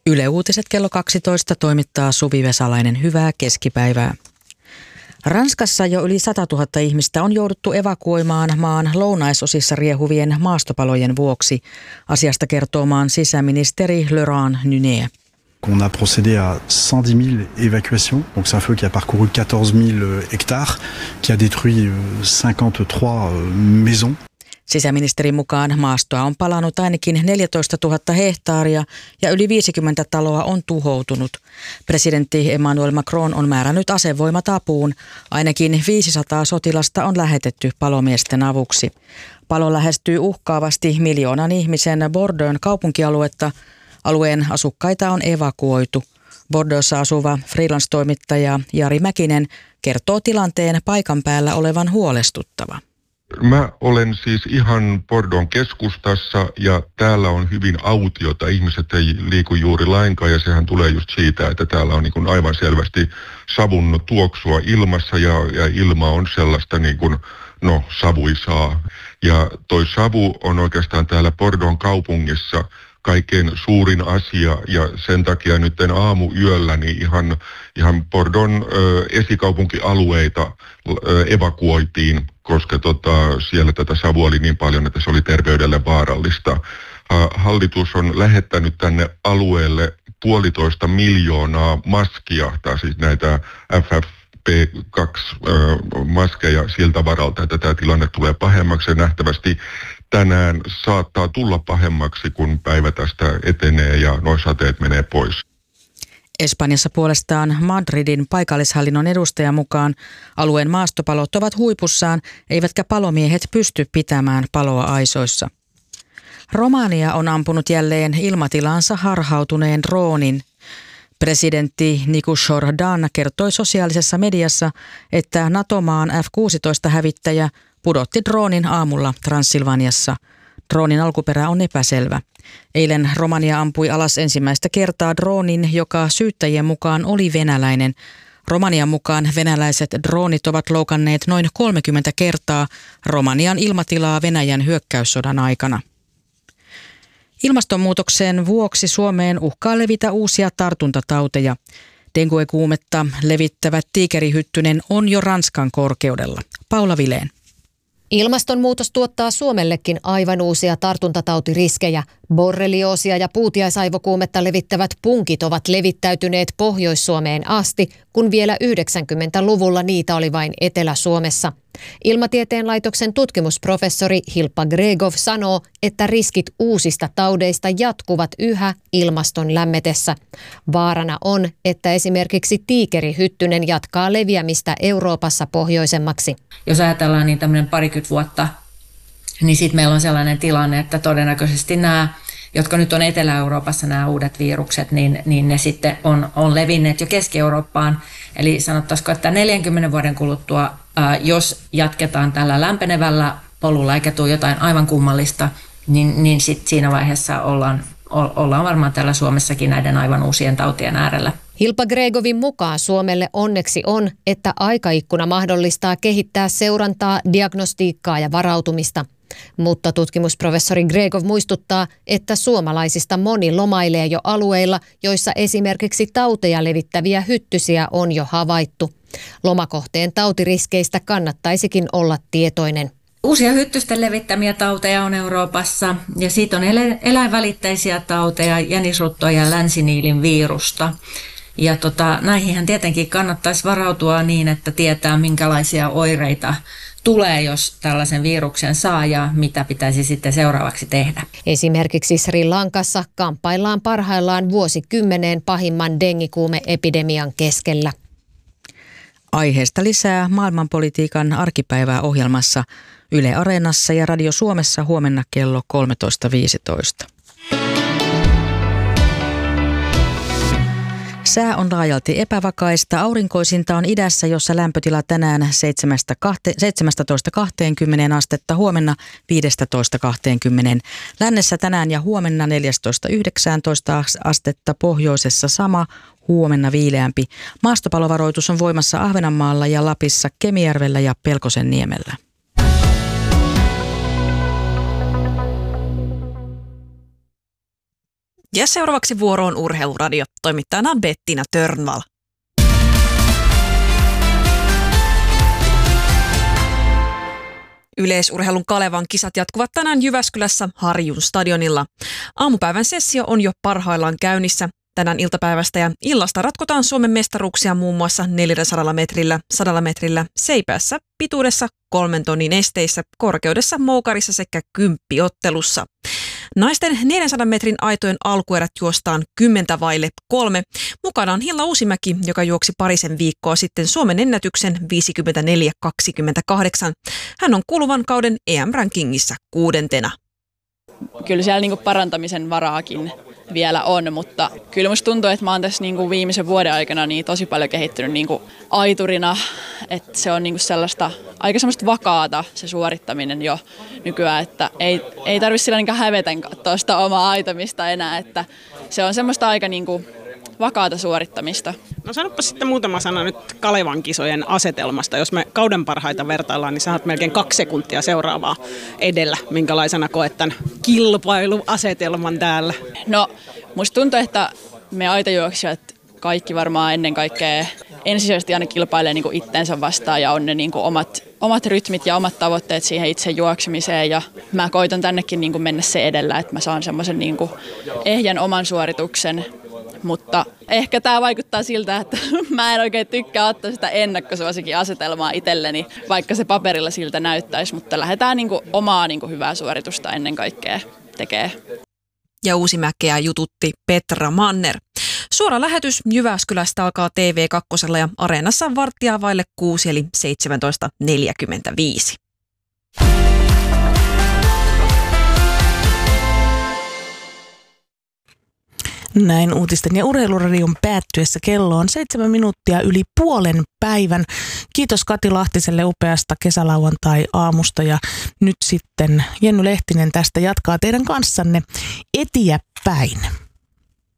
Yle Uutiset kello 12 toimittaa Suvi Vesalainen. Hyvää keskipäivää. Ranskassa jo yli 100 000 ihmistä on jouduttu evakuoimaan maan lounaisosissa riehuvien maastopalojen vuoksi. Asiasta kertoo maan sisäministeri Laurent Nunez. On a procédé à 110 000 évacuations. Donc c'est un feu qui a parcouru 14 000 hectares, qui a détruit 53 maisons. Sisäministerin mukaan maastoa on palannut ainakin 14 000 hehtaaria ja yli 50 taloa on tuhoutunut. Presidentti Emmanuel Macron on määrännyt asevoimat apuun. Ainakin 500 sotilasta on lähetetty palomiesten avuksi. Palo lähestyy uhkaavasti miljoonan ihmisen Bordeauxn kaupunkialuetta. Alueen asukkaita on evakuoitu. Bordeauxssa asuva freelance-toimittaja Jari Mäkinen kertoo tilanteen paikan päällä olevan huolestuttava. Mä olen siis ihan Bordeauxn keskustassa ja täällä on hyvin autiota. Ihmiset ei liiku juuri lainkaan ja sehän tulee just siitä, että täällä on niin kuin aivan selvästi savun tuoksua ilmassa ja ilma on sellaista niin kuin, savuisaa. Ja toi savu on oikeastaan täällä Bordeauxn kaupungissa kaikkein suurin asia ja sen takia nyt aamuyöllä niin ihan Bordeauxn esikaupunkialueita evakuoitiin, koska siellä tätä savua oli niin paljon, että se oli terveydelle vaarallista. Hallitus on lähettänyt tänne alueelle 1,5 miljoonaa maskia, tai siis näitä FFP2-maskeja siltä varalta, että tämä tilanne tulee pahemmaksi ja nähtävästi tänään saattaa tulla pahemmaksi, kun päivä tästä etenee ja nuo sateet menee pois. Espanjassa puolestaan Madridin paikallishallinnon edustajan mukaan alueen maastopalot ovat huipussaan, eivätkä palomiehet pysty pitämään paloa aisoissa. Romania on ampunut jälleen ilmatilaansa harhautuneen droonin. Presidentti Nicu Jordan kertoi sosiaalisessa mediassa, että NATO-maan F-16-hävittäjä pudotti droonin aamulla Transilvaniassa. Droonin alkuperä on epäselvä. Eilen Romania ampui alas ensimmäistä kertaa droonin, joka syyttäjien mukaan oli venäläinen. Romanian mukaan venäläiset droonit ovat loukanneet noin 30 kertaa Romanian ilmatilaa Venäjän hyökkäyssodan aikana. Ilmastonmuutoksen vuoksi Suomeen uhkaa levitä uusia tartuntatauteja. Dengue-kuumetta levittävä tiikerihyttynen on jo Ranskan korkeudella. Paula Vileen. Ilmastonmuutos tuottaa Suomellekin aivan uusia tartuntatautiriskejä. Borrelioosia ja puutiaisaivokuumetta levittävät punkit ovat levittäytyneet Pohjois-Suomeen asti, kun vielä 90-luvulla niitä oli vain Etelä-Suomessa. Ilmatieteen laitoksen tutkimusprofessori Hilpa Gregov sanoo, että riskit uusista taudeista jatkuvat yhä ilmaston lämmetessä. Vaarana on, että esimerkiksi tiikerihyttynen jatkaa leviämistä Euroopassa pohjoisemmaksi. Jos ajatellaan niin tämmöinen 20 vuotta, niin sitten meillä on sellainen tilanne, että todennäköisesti nämä, jotka nyt on Etelä-Euroopassa nämä uudet virukset, niin ne sitten on levinneet jo Keski-Eurooppaan. Eli sanottaisiko, että 40 vuoden kuluttua, jos jatketaan tällä lämpenevällä polulla eikä tule jotain aivan kummallista, niin sitten siinä vaiheessa ollaan varmaan täällä Suomessakin näiden aivan uusien tautien äärellä. Hilpa Gregovin mukaan Suomelle onneksi on, että aikaikkuna mahdollistaa kehittää seurantaa, diagnostiikkaa ja varautumista. Mutta tutkimusprofessori Gregov muistuttaa, että suomalaisista moni lomailee jo alueilla, joissa esimerkiksi tauteja levittäviä hyttysiä on jo havaittu. Lomakohteen tautiriskeistä kannattaisikin olla tietoinen. Uusia hyttysten levittämiä tauteja on Euroopassa ja siitä on eläinvälitteisiä tauteja, jänisruttoa ja länsiniilin virusta. Ja näihinhän tietenkin kannattaisi varautua niin, että tietää minkälaisia oireita tulee, jos tällaisen viruksen saa ja mitä pitäisi sitten seuraavaksi tehdä. Esimerkiksi Sri Lankassa kamppaillaan parhaillaan vuosikymmeneen pahimman dengikuume-epidemian keskellä. Aiheesta lisää maailmanpolitiikan arkipäivää ohjelmassa Yle Areenassa ja Radio Suomessa huomenna kello 13.15. Sää on laajalti epävakaista. Aurinkoisinta on idässä, jossa lämpötila tänään 17-20 astetta, huomenna 15-20. Lännessä tänään ja huomenna 14-19 astetta, pohjoisessa sama, huomenna viileämpi. Maastopalovaroitus on voimassa Ahvenanmaalla ja Lapissa, Kemijärvellä ja Pelkosenniemellä. Ja seuraavaksi vuoroon Urheiluradio. Toimittajana Bettina Törnvall. Yleisurheilun Kalevan kisat jatkuvat tänään Jyväskylässä Harjun stadionilla. Aamupäivän sessio on jo parhaillaan käynnissä. Tänään iltapäivästä ja illasta ratkotaan Suomen mestaruuksia muun muassa 400 metrillä, 100 metrillä, seipässä, pituudessa, 3 tonnin esteissä, korkeudessa, moukarissa sekä kymppiottelussa. Naisten 400 metrin aitojen alkuerät juostaan 10:03. Mukana on Hilla Uusimäki, joka juoksi parisen viikkoa sitten Suomen ennätyksen 54:28. Hän on kuluvan kauden EM-rankingissa 6. Kyllä siellä parantamisen varaakin vielä on, mutta kyllä musta tuntuu, että mä oon tässä viimeisen vuoden aikana tosi paljon kehittynyt aiturina, että se on sellaista aika semmoista vakaata se suorittaminen jo nykyään, että ei tarvitse sillä hävetä katsoa sitä omaa aitamista enää, että se on semmoista aika vakaata suorittamista. No sanoppa sitten muutama sana nyt Kalevan kisojen asetelmasta. Jos me kauden parhaita vertaillaan, niin sä oot melkein 2 sekuntia seuraavaa edellä. Minkälaisena koet tämän kilpailuasetelman täällä? No musta tuntuu, että me aitajuoksijat kaikki varmaan ennen kaikkea ensisijaisesti aina kilpailee itsensä vastaan ja on ne omat rytmit ja omat tavoitteet siihen itse juoksemiseen. Ja mä koitan tännekin mennä se edellä, että mä saan semmoisen ehjän oman suorituksen. Mutta ehkä tämä vaikuttaa siltä, että mä en oikein tykkää ottaa sitä ennakkosuosikin asetelmaa itselleni, vaikka se paperilla siltä näyttäisi, mutta lähdetään omaa hyvää suoritusta ennen kaikkea tekee. Ja Uusimäkeä jututti Petra Manner. Suora lähetys Jyväskylästä alkaa TV2 ja Areenassa 6:15 eli 17:45. Näin uutisten ja urheiluradion päättyessä kello on 7 minuuttia yli puolen päivän. Kiitos Kati Lahtiselle upeasta kesälauantai-aamusta ja nyt sitten Jenny Lehtinen tästä jatkaa teidän kanssanne eteenpäin.